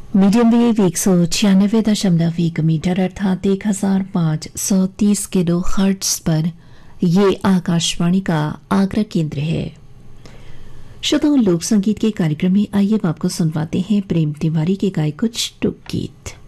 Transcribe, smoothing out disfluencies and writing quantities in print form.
Medium wave 196.1 metre अर्थात 1530 kilo hertz पर ये आकाशवाणी का आगरा केंद्र है। श्रोताओं, लोक संगीत के कार्यक्रम में आइए अब आपको सुनवाते हैं प्रेम तिवारी के गाए कुछ लोक गीत।